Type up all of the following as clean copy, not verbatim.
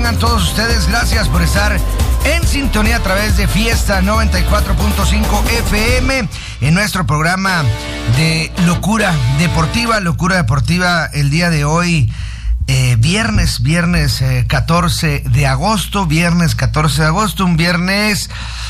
tengan todos ustedes. Gracias por estar en sintonía a través de Fiesta 94.5 FM en nuestro programa de Locura Deportiva. El día de hoy, viernes 14 de agosto, un viernes,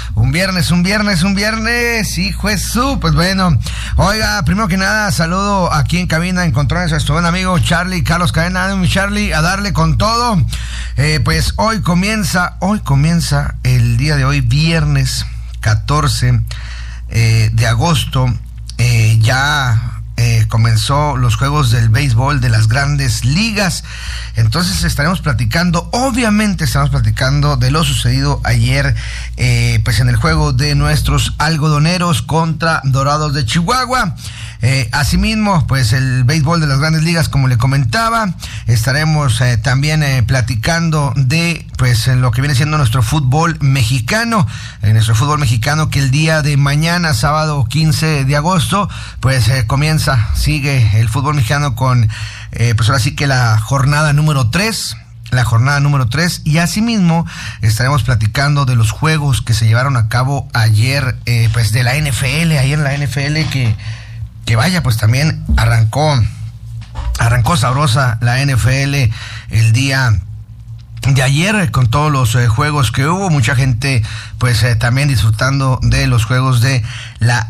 hijo de su, pues bueno. Oiga, primero que nada, saludo aquí en cabina, en controles a nuestro buen amigo Carlos Cadena. Mi Charlie, a darle con todo. Pues hoy comienza el día de hoy, viernes 14 de agosto, comenzó los juegos del béisbol de las grandes ligas. Entonces obviamente estaremos platicando de lo sucedido ayer, pues en el juego de nuestros algodoneros contra Dorados de Chihuahua. Asimismo, pues el béisbol de las grandes ligas, como le comentaba, estaremos también platicando de pues en lo que viene siendo nuestro fútbol mexicano, que el día de mañana, sábado 15 de agosto, pues sigue el fútbol mexicano con pues ahora sí que la jornada número 3, y asimismo estaremos platicando de los juegos que se llevaron a cabo ayer, pues de la NFL, que vaya, pues también arrancó sabrosa la NFL el día de ayer con todos los juegos que hubo. Mucha gente pues también disfrutando de los juegos de la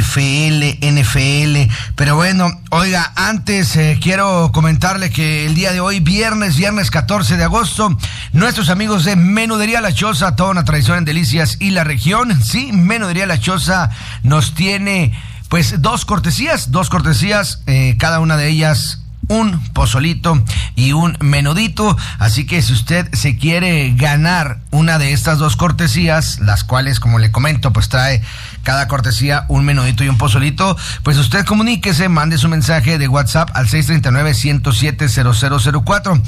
NFL. Pero bueno, oiga, antes quiero comentarle que el día de hoy, viernes 14 de agosto, nuestros amigos de Menudería La Choza, toda una tradición en delicias y la región. Sí, Menudería La Choza nos tiene pues dos cortesías, cada una de ellas un pozolito y un menudito. Así que si usted se quiere ganar una de estas dos cortesías, las cuales, como le comento, pues trae cada cortesía un menudito y un pozolito, pues usted comuníquese, mande su mensaje de WhatsApp al 639-107-0004,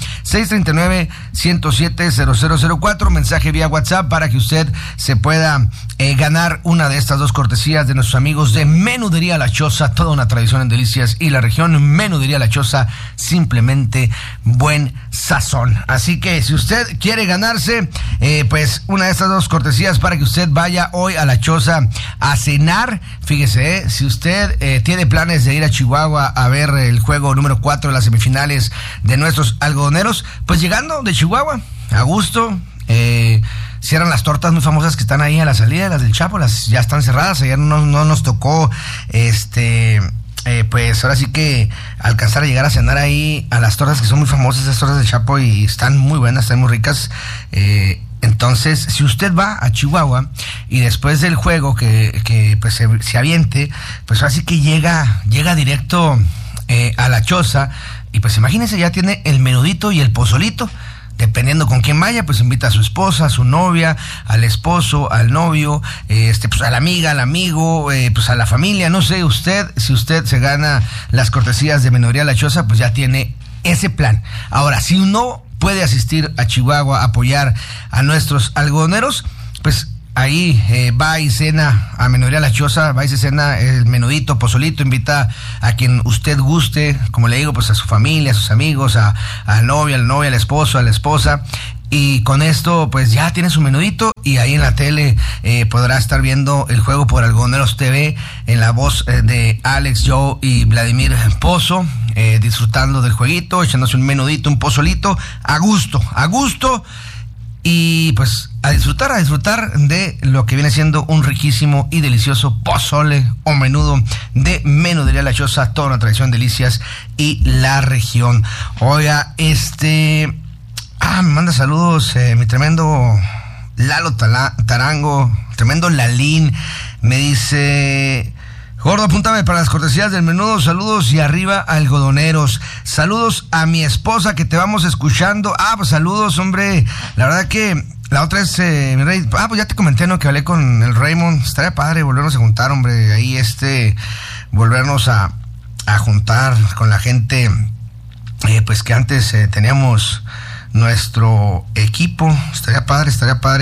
639-107-0004, mensaje vía WhatsApp para que usted se pueda ganar una de estas dos cortesías de nuestros amigos de Menudería La Choza, toda una tradición en delicias y la región. Menudería La Choza, simplemente buen sazón. Así que si usted quiere ganarse pues una de estas dos cortesías para que usted vaya hoy a La Choza a cenar, fíjese, si usted tiene planes de ir a Chihuahua a ver el juego número 4 de las semifinales de nuestros algodoneros, pues llegando de Chihuahua, a gusto, cierran las tortas muy famosas que están ahí a la salida, las del Chapo, las ya están cerradas. Ayer no nos tocó pues ahora sí que alcanzar a llegar a cenar ahí a las tortas que son muy famosas, esas tortas del Chapo, y están muy buenas, están muy ricas. Entonces, si usted va a Chihuahua y después del juego que pues se aviente, pues ahora sí que llega directo a La Choza, y pues imagínense, ya tiene el menudito y el pozolito. Dependiendo con quién vaya, pues invita a su esposa, a su novia, al esposo, al novio, pues a la amiga, al amigo, pues a la familia, no sé, si usted se gana las cortesías de Menudería La Choza, pues ya tiene ese plan. Ahora, si uno puede asistir a Chihuahua a apoyar a nuestros algodoneros, pues ahí va y cena a Menudería La Choza, va y se cena el menudito, pozolito, invita a quien usted guste, como le digo, pues a su familia, a sus amigos, al novio, al esposo, a la esposa, y con esto pues ya tiene su menudito, y ahí en la tele podrá estar viendo el juego por Algodoneros TV en la voz de Alex, Joe y Vladimir Pozo, disfrutando del jueguito, echándose un menudito, un pozolito, a gusto, y pues a disfrutar de lo que viene siendo un riquísimo y delicioso pozole o menudo de Menudería La Choza, toda una tradición, delicias y la región. Oiga, me manda saludos mi tremendo Lalo Tarango, tremendo Lalín, me dice: Gordo, apúntame para las cortesías del menudo, saludos y arriba algodoneros, saludos a mi esposa que te vamos escuchando. Pues saludos, hombre, la verdad que la otra es mi rey, pues ya te comenté, ¿no?, que hablé con el Raymond, estaría padre volvernos a juntar, hombre, ahí volvernos a juntar con la gente, pues que antes teníamos nuestro equipo, estaría padre,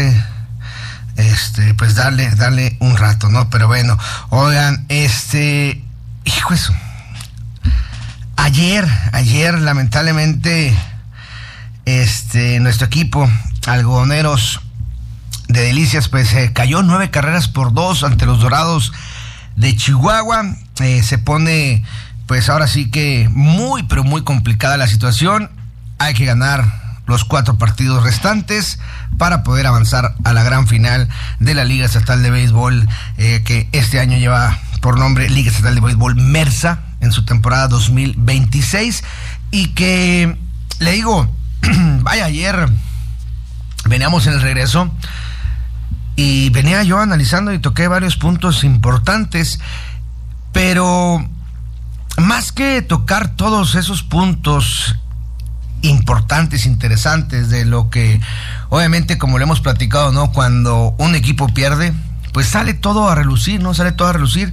pues darle un rato, ¿no? Pero bueno, oigan, hijo eso, ayer lamentablemente nuestro equipo, Algodoneros de Delicias, pues cayó 9-2 ante los Dorados de Chihuahua. Se pone, pues ahora sí que muy, pero muy complicada la situación. Hay que ganar los 4 partidos restantes para poder avanzar a la gran final de la Liga Estatal de Béisbol, que este año lleva por nombre Liga Estatal de Béisbol MERSA en su temporada 2026. Y que, le digo, vaya, ayer veníamos en el regreso y venía yo analizando y toqué varios puntos importantes, pero más que tocar todos esos puntos importantes, interesantes, de lo que obviamente, como lo hemos platicado, ¿no? Cuando un equipo pierde, pues sale todo a relucir, ¿no? Sale todo a relucir.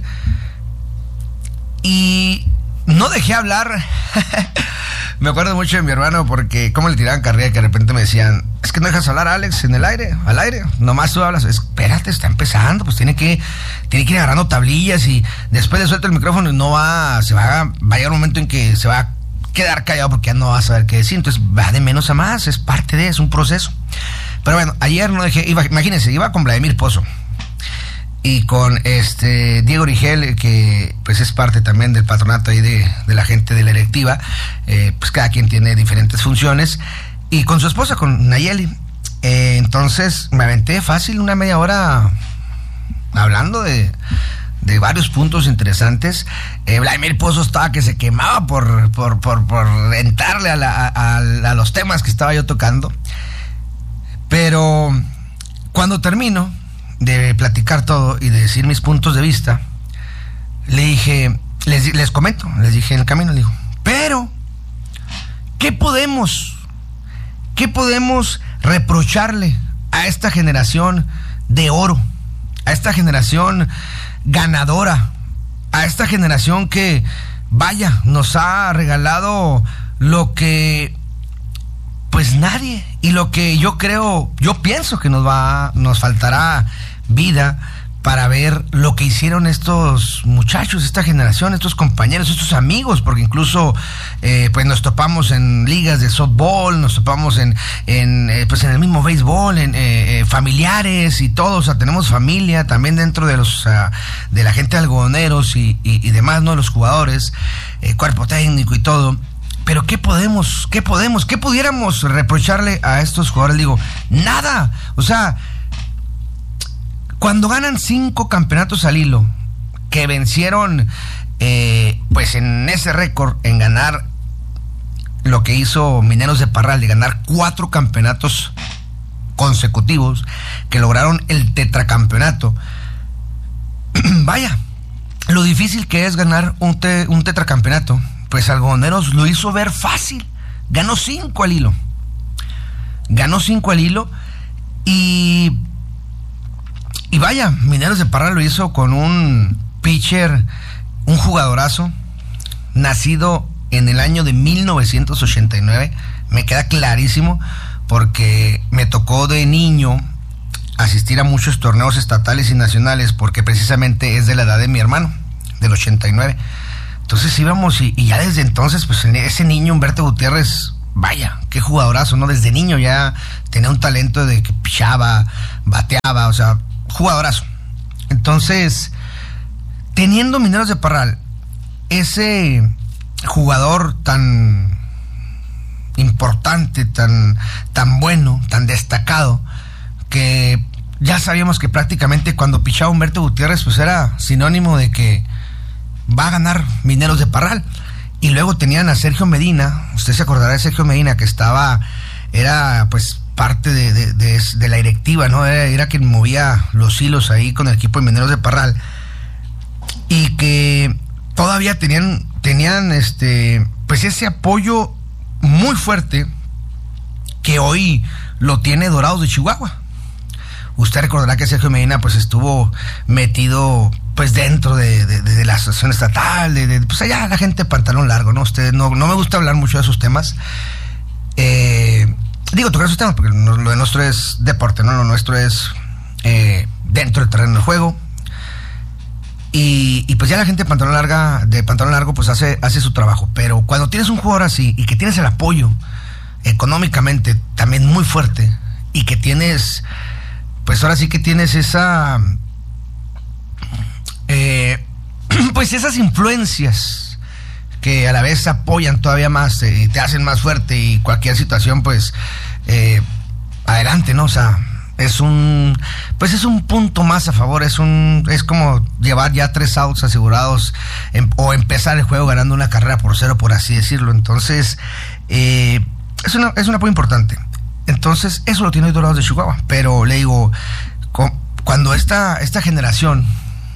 Y no dejé hablar. Me acuerdo mucho de mi hermano, porque cómo le tiraban carrilla, que de repente me decían, es que no dejas hablar a Alex en el aire, al aire, nomás tú hablas. Espérate, está empezando, pues tiene que ir agarrando tablillas, y después le suelta el micrófono y va a llegar un momento en que se va a quedar callado porque ya no va a saber qué decir. Entonces va de menos a más, es parte de, es un proceso. Pero bueno, ayer no dejé, imagínense, iba con Vladimir Pozo y con Diego Origel, que pues es parte también del patronato ahí de la gente de la directiva. Pues cada quien tiene diferentes funciones, y con su esposa, con Nayeli. Entonces me aventé fácil una media hora hablando de varios puntos interesantes. Vladimir Pozo estaba que se quemaba por entrarle a los temas que estaba yo tocando. Pero cuando termino de platicar todo y de decir mis puntos de vista, le dije, les comento, les dije en el camino, le digo, pero ¿qué podemos reprocharle a esta generación de oro, a esta generación ganadora, a esta generación que, vaya, nos ha regalado lo que pues nadie, y lo que yo pienso que nos faltará vida para ver lo que hicieron estos muchachos, esta generación, estos compañeros, estos amigos, porque incluso pues nos topamos en ligas de softball, nos topamos en el mismo béisbol, en familiares y todo. O sea, tenemos familia también dentro de de la gente de Algodoneros y demás, ¿no? Los jugadores, cuerpo técnico y todo. Pero ¿qué pudiéramos reprocharle a estos jugadores? Digo, nada. O sea, cuando ganan 5 campeonatos al hilo, que vencieron, pues en ese récord, en ganar lo que hizo Mineros de Parral, de ganar 4 campeonatos consecutivos, que lograron el tetracampeonato. Vaya, lo difícil que es ganar un tetracampeonato. Pues Algodoneros lo hizo ver fácil. Ganó 5 al hilo. Y vaya, Mineros de Parral lo hizo con un pitcher, un jugadorazo, nacido en el año de 1989. Me queda clarísimo, porque me tocó de niño asistir a muchos torneos estatales y nacionales, porque precisamente es de la edad de mi hermano, del 89. Entonces íbamos, y ya desde entonces, pues ese niño Humberto Gutiérrez, vaya, qué jugadorazo, ¿no? Desde niño ya tenía un talento de que pichaba, bateaba, o sea, jugadorazo. Entonces, teniendo Mineros de Parral ese jugador tan importante, tan bueno, tan destacado, que ya sabíamos que prácticamente cuando pichaba Humberto Gutiérrez, pues era sinónimo de que va a ganar Mineros de Parral. Y luego tenían a Sergio Medina. Usted se acordará de Sergio Medina, que era pues parte de la directiva, ¿no? Era quien movía los hilos ahí con el equipo de Mineros de Parral, y que todavía tenían pues ese apoyo muy fuerte que hoy lo tiene Dorados de Chihuahua. Usted recordará que Sergio Medina pues estuvo metido pues dentro de la asociación estatal, pues allá la gente de pantalón largo, ¿no? No me gusta hablar mucho de esos temas. Tocar esos temas porque lo de nuestro es deporte, ¿no? Lo nuestro es dentro del terreno de juego. Y pues ya la gente de pantalón largo pues hace su trabajo. Pero cuando tienes un jugador así y que tienes el apoyo económicamente también muy fuerte y que tienes, pues ahora sí que tienes esa, pues esas influencias que a la vez apoyan todavía más y te hacen más fuerte, y cualquier situación pues adelante, ¿no? O sea, es un punto más a favor, es como llevar ya 3 outs asegurados o empezar el juego ganando una carrera por 0, por así decirlo. Entonces es un apoyo importante. Entonces eso lo tiene hoy Dorados de Chihuahua, pero le digo, cuando esta generación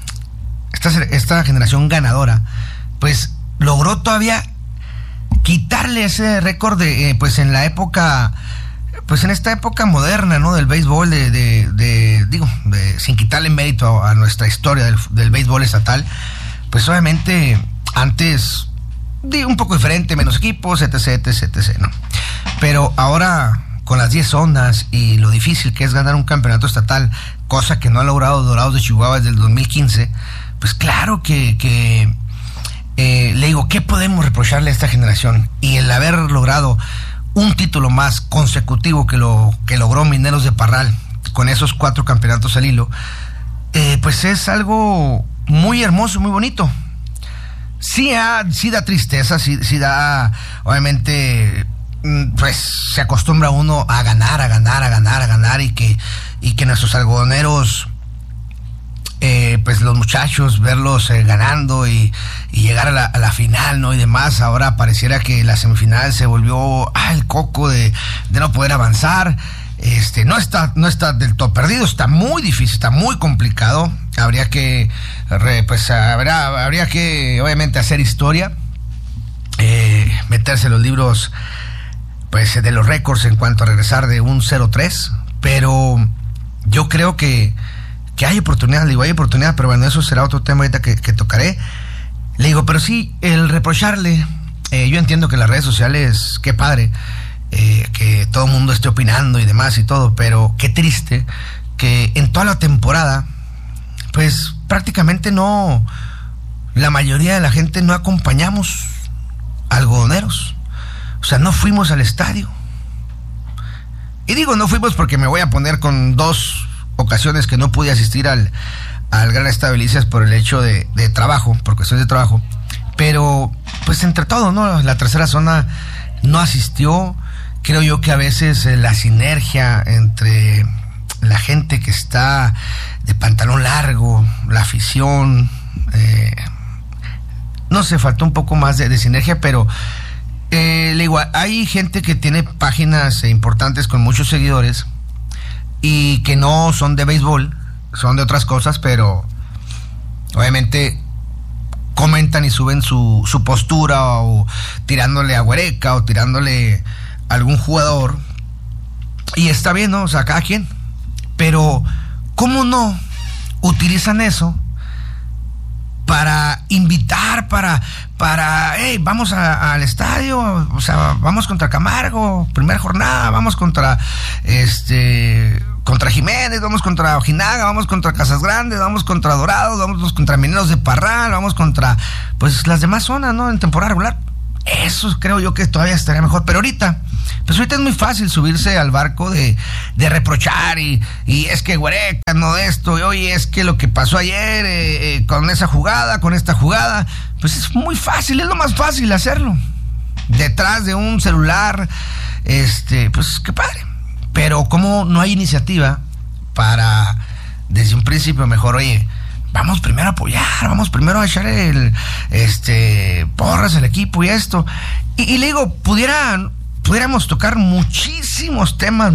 ganadora pues logró todavía quitarle ese récord de pues en la época, pues en esta época moderna, ¿no? Del béisbol, sin quitarle mérito a nuestra historia del béisbol estatal, pues obviamente antes un poco diferente, menos equipos, etc, ¿no? Pero ahora con las 10 ondas y lo difícil que es ganar un campeonato estatal, cosa que no ha logrado Dorados de Chihuahua desde el 2015, pues claro que le digo, ¿qué podemos reprocharle a esta generación? Y el haber logrado un título más consecutivo que logró Mineros de Parral con esos 4 campeonatos al hilo, pues es algo muy hermoso, muy bonito. Sí da tristeza, sí da, obviamente, pues se acostumbra uno a ganar y que nuestros algodoneros, pues los muchachos, verlos ganando y llegar a la final, ¿no? Y demás. Ahora pareciera que la semifinal se volvió el coco de no poder avanzar. No está del todo perdido, está muy difícil, está muy complicado. Habría que obviamente hacer historia, meterse en los libros pues de los récords en cuanto a regresar de un 0-3, pero yo creo que hay oportunidad, pero bueno, eso será otro tema ahorita que tocaré. Le digo, pero sí, el reprocharle, yo entiendo que las redes sociales, qué padre, que todo el mundo esté opinando y demás y todo, pero qué triste que en toda la temporada, pues prácticamente la mayoría de la gente no acompañamos algodoneros. O sea, no fuimos al estadio. Y digo, no fuimos porque me voy a poner con 2 ocasiones que no pude asistir al Gran Estadio Delicias por el hecho de trabajo, por cuestiones de trabajo. Pero, pues entre todo, ¿no? La tercera zona no asistió. Creo yo que a veces la sinergia entre la gente que está de pantalón largo, la afición, no sé, faltó un poco más de sinergia, pero le digo, hay gente que tiene páginas importantes con muchos seguidores y que no son de béisbol, son de otras cosas, pero obviamente comentan y suben su postura, o tirándole a Huereca o tirándole a algún jugador, y está bien, ¿no? O sea, cada quien, pero ¿cómo no utilizan eso para invitar, hey, vamos al estadio, o sea, vamos contra Camargo, primera jornada, vamos contra Jiménez, vamos contra Ojinaga, vamos contra Casas Grandes, vamos contra Dorados, vamos contra Mineros de Parral, vamos contra, pues, las demás zonas, ¿no? En temporada regular. Eso creo yo que todavía estaría mejor, pero ahorita es muy fácil subirse al barco de reprochar y es que Huereca no esto, y oye, es que lo que pasó ayer con esta jugada, pues es muy fácil, es lo más fácil hacerlo detrás de un celular, pues qué padre, pero como no hay iniciativa para desde un principio mejor, oye, vamos primero a apoyar, vamos primero a echar porras al equipo y esto. Y le digo, pudiéramos tocar muchísimos temas,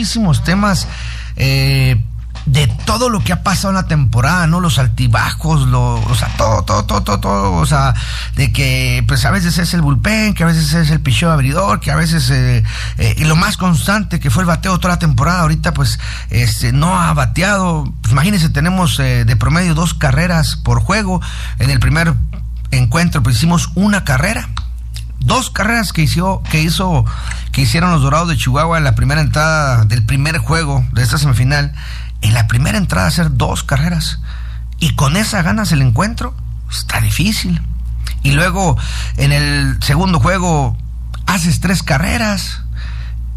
de todo lo que ha pasado en la temporada, ¿no? Los altibajos, o sea, todo, o sea, de que pues a veces es el bullpen, que a veces es el picheo abridor, que a veces y lo más constante que fue el bateo toda la temporada. Ahorita pues no ha bateado. Pues imagínense, tenemos de promedio 2 carreras por juego. En el primer encuentro pues hicimos 1 carrera. 2 carreras que hicieron los Dorados de Chihuahua en la primera entrada del primer juego de esta semifinal. En la primera entrada hacer 2 carreras y con esa ganas el encuentro, está difícil. Y luego en el segundo juego haces 3 carreras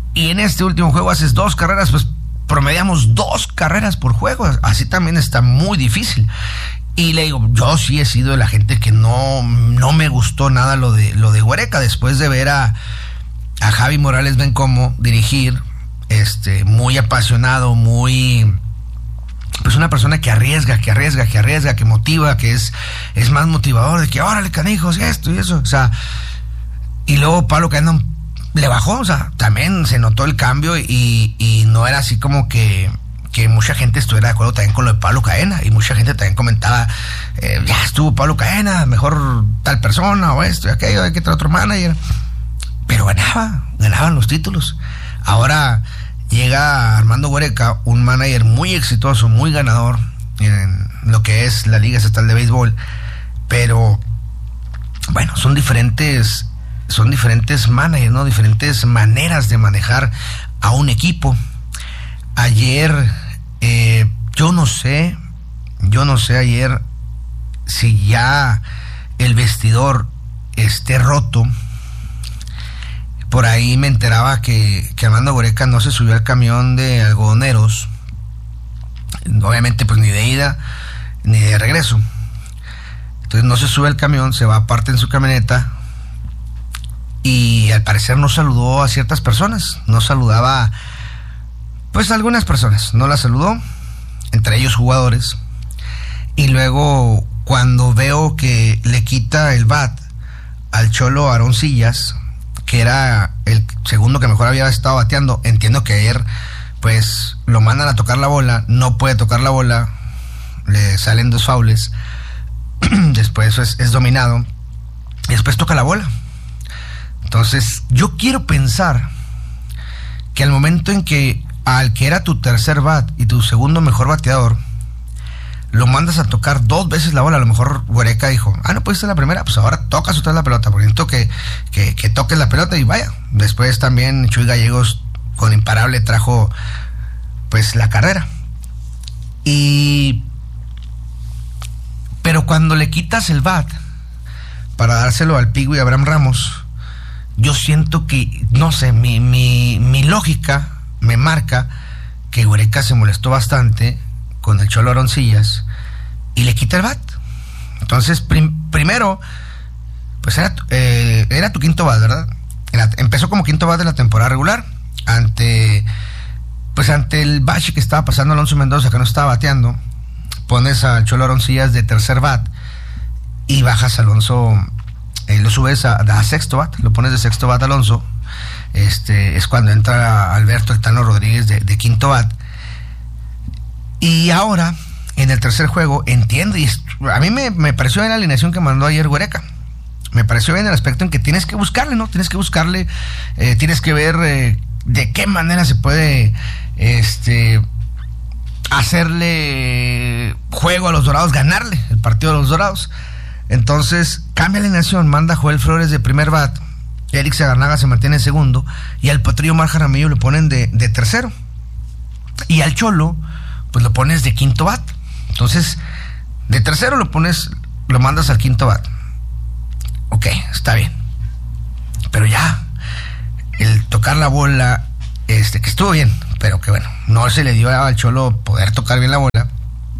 y en este último juego haces 2 carreras, pues promediamos 2 carreras por juego, así también está muy difícil. Y le digo, yo sí he sido de la gente que no me gustó nada lo de Huereca, después de ver a Javi Morales Bencomo dirigir, muy apasionado, muy, pues una persona que arriesga, que motiva, que es más motivador, de que órale canijos, esto y eso, o sea, y luego Pablo Cadena le bajó, o sea, también se notó el cambio y no era así como que mucha gente estuviera de acuerdo también con lo de Pablo Cadena, y mucha gente también comentaba, ya estuvo Pablo Cadena, mejor tal persona o esto y aquello, hay que traer otro manager, pero ganaban los títulos. Ahora llega Armando Huereca, un manager muy exitoso, muy ganador en lo que es la Liga Estatal de Béisbol, pero bueno, son diferentes managers, ¿no? Diferentes maneras de manejar a un equipo. Ayer, yo no sé ayer si ya el vestidor esté roto. Por ahí me enteraba que Armando Huereca no se subió al camión de algodoneros, obviamente pues ni de ida ni de regreso. Entonces no se sube al camión, se va aparte en su camioneta, y al parecer no saludó a ciertas personas, no saludaba pues a algunas personas, no las saludó, entre ellos jugadores. Y luego cuando veo que le quita el bat al Cholo Aroncillas, que era el segundo que mejor había estado bateando, entiendo que ayer pues lo mandan a tocar la bola, no puede tocar la bola, le salen 2 faules, después es dominado y después toca la bola. Entonces yo quiero pensar que al momento en que al que era tu tercer bat y tu segundo mejor bateador lo mandas a tocar 2 veces la bola, a lo mejor Huereca dijo, no pudiste la primera, pues ahora tocas otra vez la pelota, porque necesito que toques la pelota, y vaya. Después también Chuy Gallegos con imparable trajo pues la carrera. Pero cuando le quitas el bat para dárselo al Pigui Abraham Ramos, yo siento que, no sé, mi lógica me marca que Huereca se molestó bastante con el Cholo Aroncillas y le quita el bat. Entonces, primero, pues era tu quinto bat, ¿verdad? Empezó como quinto bat de la temporada regular, ante el bache que estaba pasando Alonso Mendoza, que no estaba bateando. Pones al Cholo Aroncillas de tercer bat y bajas a Alonso, lo subes a sexto bat, lo pones de sexto bat Alonso. Es cuando entra Alberto El Tano Rodríguez de quinto bat. Y ahora, en el tercer juego, entiendo, y a mí me pareció bien la alineación que mandó ayer Huereca. Me pareció bien el aspecto en que tienes que buscarle, ¿no? Tienes que buscarle, tienes que ver de qué manera se puede hacerle juego a los Dorados, ganarle el partido a los Dorados. Entonces, cambia la alineación, manda a Joel Flores de primer bat, Eric Zagarnaga se mantiene en segundo, y al Potrillo Omar Jaramillo le ponen de tercero. Y al Cholo pues lo pones de quinto bat. Entonces, de tercero lo mandas al quinto bat. Ok, está bien. Pero ya, el tocar la bola, que estuvo bien, pero que bueno, no se le dio al Cholo poder tocar bien la bola.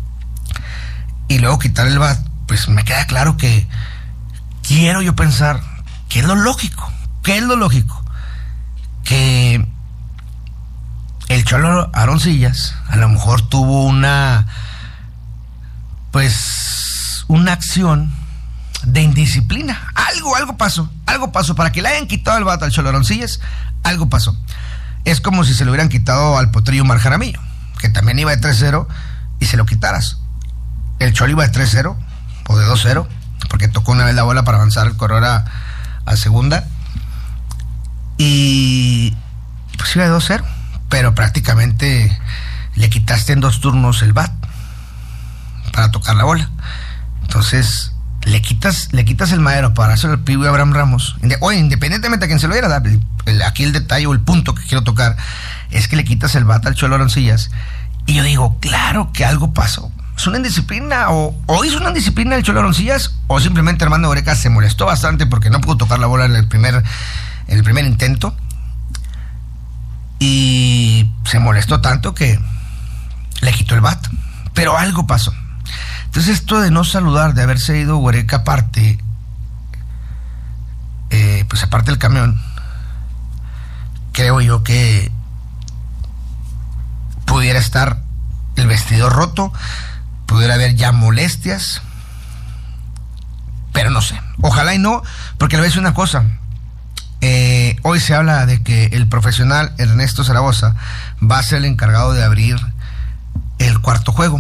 Y luego quitar el bat, pues me queda claro que quiero yo pensar que es lo lógico. ¿Qué es lo lógico? Que el Cholo Aroncillas a lo mejor tuvo una acción de indisciplina. Algo pasó para que le hayan quitado el bat al Cholo Aroncillas. Algo pasó. Es como si se lo hubieran quitado al Potrillo Omar Jaramillo, que también iba de 3-0, y se lo quitaras. El Cholo iba de 3-0 o de 2-0, porque tocó una vez la bola para avanzar el corredor a segunda, y pues iba de 2-0, pero prácticamente le quitaste en 2 turnos el bat para tocar la bola. Entonces le quitas el madero para hacer el Pigui Abraham Ramos. Oye, independientemente de quién se lo diera, aquí el detalle o el punto que quiero tocar es que le quitas el bat al Cholo Aroncillas, y yo digo, claro que algo pasó. ¿Es una indisciplina? ¿O hizo una indisciplina el Cholo Aroncillas? ¿O simplemente Armando Huereca se molestó bastante porque no pudo tocar la bola en el primer intento? y se molestó tanto que le quitó el bat. Pero algo pasó. Entonces esto de no saludar, de haberse ido Huereca aparte, pues aparte del camión, creo yo que pudiera estar el vestidor roto, pudiera haber ya molestias, pero no sé, ojalá y no, porque le voy a decir una cosa, hoy se habla de que el profesional Ernesto Zaragoza va a ser el encargado de abrir el cuarto juego,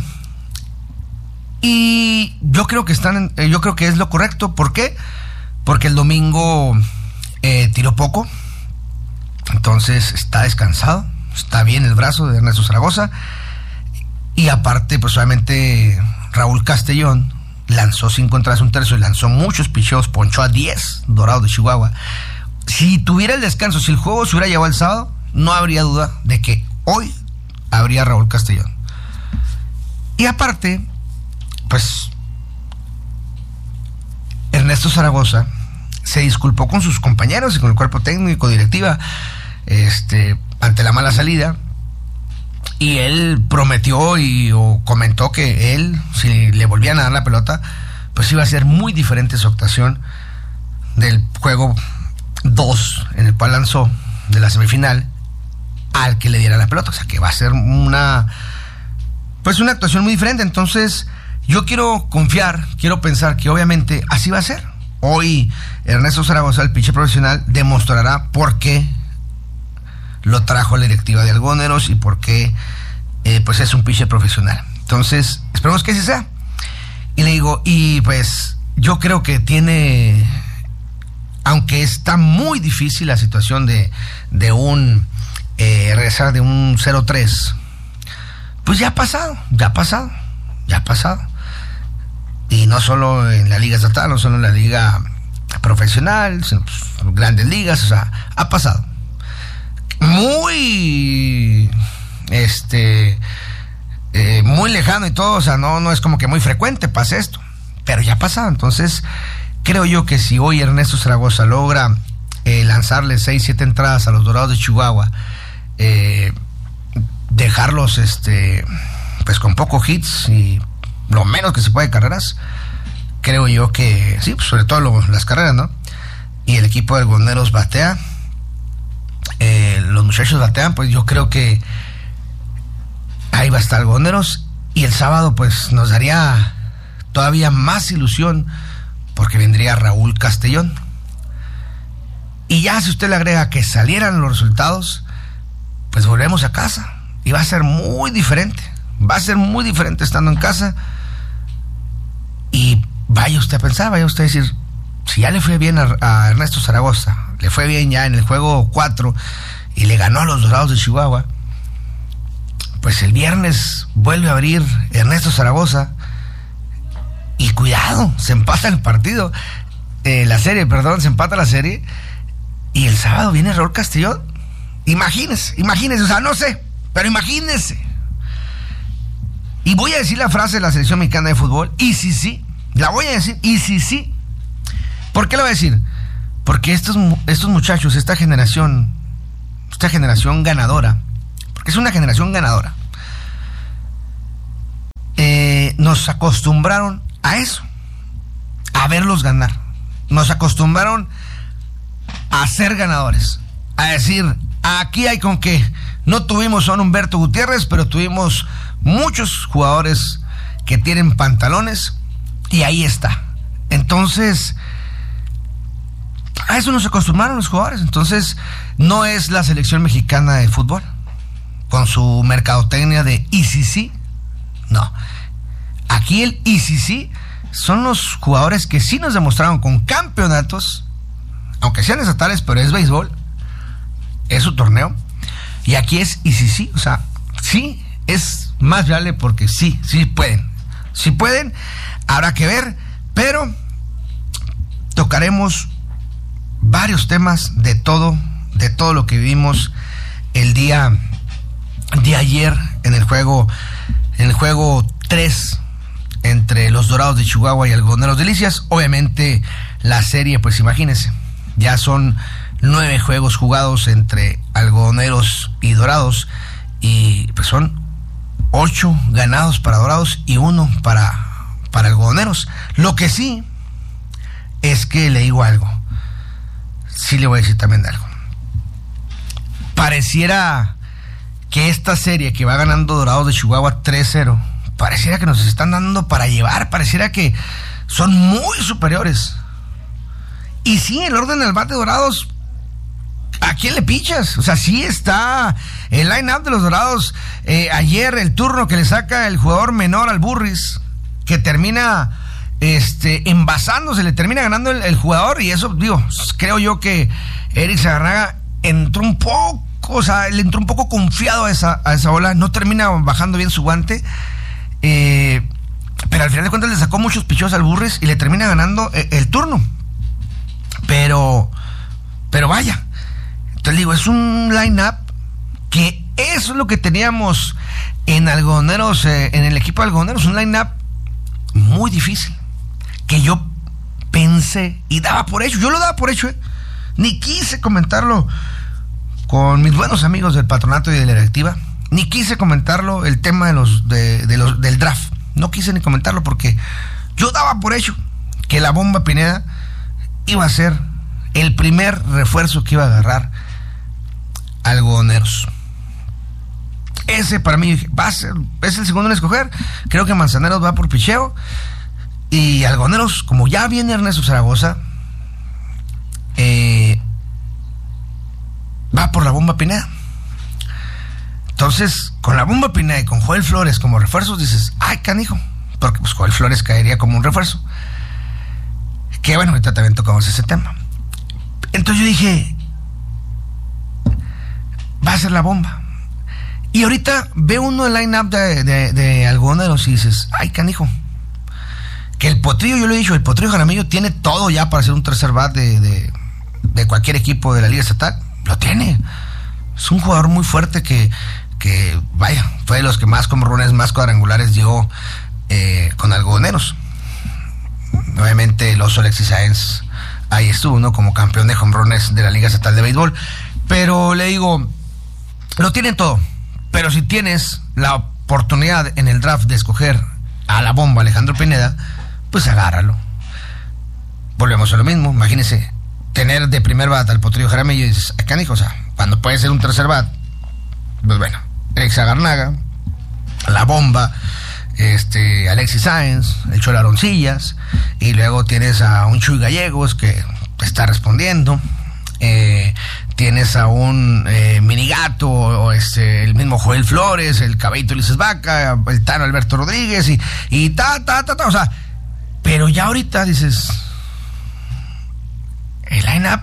y yo creo que yo creo que es lo correcto. ¿Por qué? Porque el domingo tiró poco, entonces está descansado, está bien el brazo de Ernesto Zaragoza, y aparte pues obviamente Raúl Castellón lanzó 5 entradas, 1 tercio, y lanzó muchos picheos, ponchó a 10 Dorados de Chihuahua. Si tuviera el descanso, si el juego se hubiera llevado el sábado, no habría duda de que hoy habría Raúl Castellón. Y aparte, pues Ernesto Zaragoza se disculpó con sus compañeros y con el cuerpo técnico, directiva, ante la mala salida, y él prometió o comentó que él, si le volvían a dar la pelota, pues iba a ser muy diferente su actuación del juego 2 en el cual lanzó, de la semifinal, al que le diera la pelota. O sea que va a ser una actuación muy diferente. Entonces yo quiero confiar, quiero pensar que obviamente así va a ser. Hoy Ernesto Zaragoza, el pitcher profesional, demostrará por qué lo trajo a la directiva de Algoneros y por qué pues es un pitcher profesional. Entonces esperemos que así sea. Y le digo, y pues yo creo que tiene, aunque está muy difícil la situación de regresar de un 0-3, pues ya ha pasado. Y no solo en la liga estatal, no solo en la liga profesional, sino pues, grandes ligas, o sea, ha pasado. Muy muy lejano y todo, o sea, no es como que muy frecuente pase esto, pero ya ha pasado. Entonces creo yo que si hoy Ernesto Zaragoza logra lanzarle 6-7 entradas a los Dorados de Chihuahua, dejarlos pues con pocos hits y lo menos que se puede carreras, creo yo que sí, pues sobre todo las carreras, ¿no? Y el equipo de Algoneros batea, los muchachos batean, pues yo creo que ahí va a estar Algoneros, y el sábado pues nos daría todavía más ilusión porque vendría Raúl Castellón. Y ya si usted le agrega que salieran los resultados, pues volvemos a casa y va a ser muy diferente. Va a ser muy diferente estando en casa. Y vaya usted a pensar, vaya usted a decir, si ya le fue bien a Ernesto Zaragoza, le fue bien ya en el juego 4 y le ganó a los Dorados de Chihuahua, pues el viernes vuelve a abrir Ernesto Zaragoza y cuidado, se empata el partido, se empata la serie, y el sábado viene Raúl Castellón. Imagínese, o sea, no sé, pero imagínese. Y voy a decir la frase de la selección mexicana de fútbol, y sí, la voy a decir, y sí. ¿Por qué lo voy a decir? Porque estos muchachos, esta generación ganadora, porque es una generación ganadora, nos acostumbraron a eso, a verlos ganar. Nos acostumbraron a ser ganadores, a decir, aquí hay con qué. No tuvimos a un Humberto Gutiérrez, pero tuvimos muchos jugadores que tienen pantalones, y ahí está. Entonces, a eso nos acostumbraron los jugadores. Entonces, no es la selección mexicana de fútbol con su mercadotecnia de sí, no. Aquí el sí son los jugadores que sí nos demostraron con campeonatos, aunque sean estatales, pero es béisbol, es su torneo, y aquí es sí, o sea, sí es más viable porque sí pueden, habrá que ver, pero tocaremos varios temas de todo lo que vivimos el día de ayer en el juego 3 entre los Dorados de Chihuahua y Algoneros Delicias. Obviamente la serie, pues imagínense, ya son 9 juegos jugados entre Algodoneros y Dorados, y pues son 8 ganados para Dorados y 1 para Algodoneros. Lo que sí es que le digo algo, sí le voy a decir también algo. Pareciera que esta serie que va ganando Dorados de Chihuahua 3-0, pareciera que nos están dando para llevar, pareciera que son muy superiores. Y sí, el orden al bate de Dorados, ¿a quién le pichas? O sea, sí está el line-up de los Dorados. Ayer el turno que le saca el jugador menor al Burris, que termina envasándose, le termina ganando el jugador, y eso, digo, creo yo que Eric Sagarnaga entró un poco, o sea, le entró un poco confiado a esa bola, no termina bajando bien su guante, pero al final de cuentas le sacó muchos pichos al Burris y le termina ganando el turno. Pero vaya, entonces digo, es un line-up que eso es lo que teníamos en Algodoneros, en el equipo de Algodoneros, un line-up muy difícil, que yo pensé y daba por hecho, yo lo daba por hecho, ni quise comentarlo con mis buenos amigos del patronato y de la directiva, ni quise comentarlo el tema del draft, no quise ni comentarlo porque yo daba por hecho que la Bomba Pineda iba a ser el primer refuerzo que iba a agarrar Algodoneros. Ese para mí es el segundo en escoger. Creo que Manzaneros va por picheo, y Algodoneros, como ya viene Ernesto Zaragoza, va por la Bomba Pineda. Entonces, con la Bomba Pineda y con Joel Flores como refuerzos, dices, ay, canijo, porque pues Joel Flores caería como un refuerzo. Que bueno, ahorita también tocamos ese tema. Entonces yo dije, va a ser la Bomba. Y ahorita ve uno el line-up de Algodoneros y dices, ay, canijo, que el Potrillo, yo lo he dicho, el Potrillo Jaramillo tiene todo ya para ser un tercer bat de cualquier equipo de la Liga Estatal. Lo tiene. Es un jugador muy fuerte que vaya, fue de los que más jonrones, más cuadrangulares dio con Algodoneros. Obviamente el oso Alexis Sáenz ahí estuvo, ¿no? Como campeón de jonrones de la Liga Estatal de Béisbol. Pero le digo, lo tienen todo. Pero si tienes la oportunidad en el draft de escoger a la Bomba Alejandro Pineda, pues agárralo. Volvemos a lo mismo. Imagínense tener de primer bat al Potrillo Jaramillo y dices, acá, hijo, o sea, cuando puede ser un tercer bat, pues bueno, Eric Sagarnaga, la Bomba, Alexis Sáenz, el Cholo Aroncillas, y luego tienes a un Chuy Gallegos que está respondiendo, tienes a un Minigato, o el mismo Joel Flores, el Caballito Ulises Vaca, el Tano Alberto Rodríguez, y o sea, pero ya ahorita dices, el line-up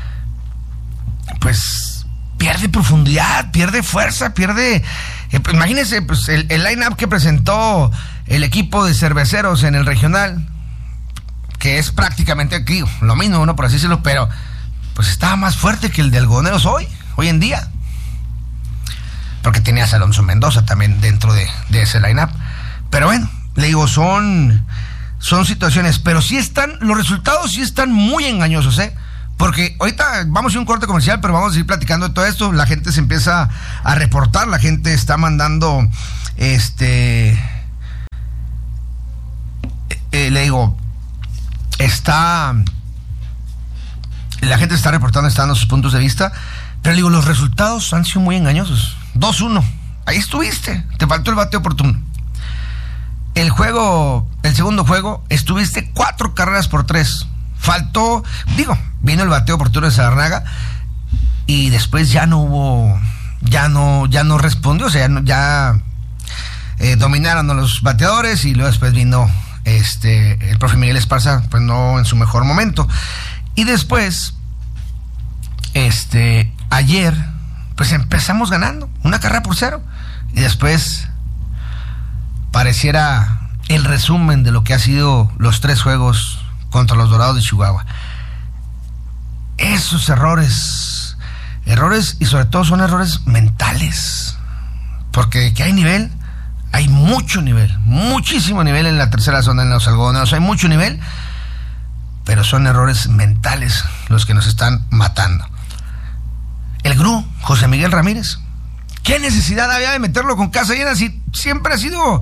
pues pierde profundidad, pierde fuerza, pierde... imagínense, pues, el line-up que presentó el equipo de cerveceros en el regional, que es prácticamente aquí lo mismo, ¿no? Por así decirlo, pero pues estaba más fuerte que el de Algodoneros hoy en día. Porque tenías a Alonso Mendoza también dentro de ese line-up. Pero bueno, le digo, son situaciones, pero sí están, los resultados sí están muy engañosos, porque ahorita vamos a ir a un corte comercial, pero vamos a ir platicando de todo esto. La gente se empieza a reportar, la gente está mandando, le digo, la gente está reportando, está dando sus puntos de vista, pero le digo, los resultados han sido muy engañosos. 2-1, ahí estuviste, te faltó el bateo oportuno. El segundo juego, estuviste 4 carreras por 3. Faltó, vino el bateo oportuno de Sagarnaga y después ya no hubo, ya no respondió, o sea, ya dominaron a los bateadores, y luego después vino el profe Miguel Esparza, pues no en su mejor momento. Y después, ayer, pues empezamos ganando 1-0, y después pareciera el resumen de lo que ha sido los 3 juegos contra los Dorados de Chihuahua. Esos errores, y sobre todo son errores mentales, porque de que hay nivel, hay mucho nivel, muchísimo nivel en la tercera zona, en los Algodoneros, hay mucho nivel, pero son errores mentales los que nos están matando. el Gru, José Miguel Ramírez. ¿Qué necesidad había de meterlo con casa llena si siempre ha sido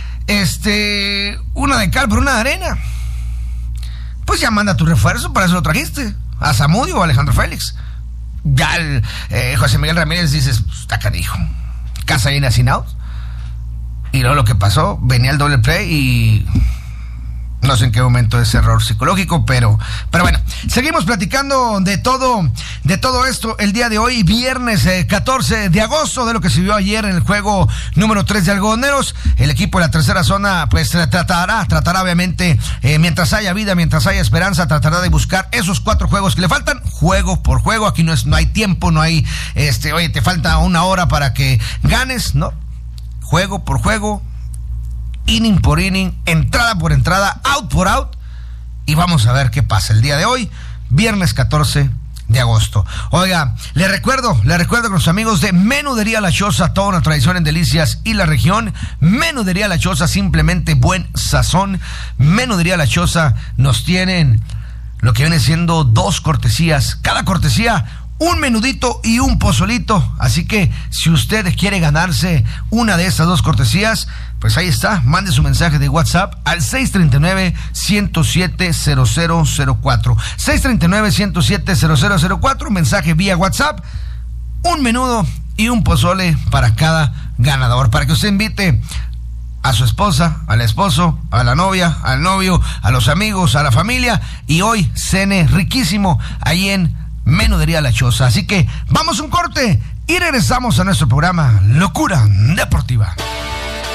una de cal por una de arena? Pues ya manda tu refuerzo, para eso lo trajiste. A Zamudio o a Alejandro Félix. Ya José Miguel Ramírez dices, está canijo. Casa llena sin out. Y luego lo que pasó, venía el doble play y no sé en qué momento es error psicológico, pero bueno, seguimos platicando de todo esto el día de hoy, viernes 14 de agosto, de lo que se vio ayer en el juego número 3 de Algodoneros. El equipo de la tercera zona pues tratará obviamente, mientras haya vida, mientras haya esperanza, tratará de buscar esos 4 juegos que le faltan, juego por juego. Aquí no hay tiempo, no hay, oye, te falta 1 hora para que ganes, ¿no? Juego por juego, inning por inning, entrada por entrada, out por out, y vamos a ver qué pasa el día de hoy, viernes 14 de agosto. Oiga, le recuerdo con los amigos de Menudería La Choza, toda una tradición en Delicias y la región. Menudería La Choza, simplemente buen sazón. Menudería La Choza nos tienen lo que viene siendo 2 cortesías, cada cortesía un menudito y un pozolito. Así que si usted quiere ganarse una de estas 2 cortesías, pues ahí está, mande su mensaje de WhatsApp al 639-107-0004. 639-107-0004, mensaje vía WhatsApp, un menudo y un pozole para cada ganador, para que usted invite a su esposa, al esposo, a la novia, al novio, a los amigos, a la familia, y hoy cene riquísimo ahí en Menudería La Choza. Así que vamos a un corte y regresamos a nuestro programa Locura Deportiva.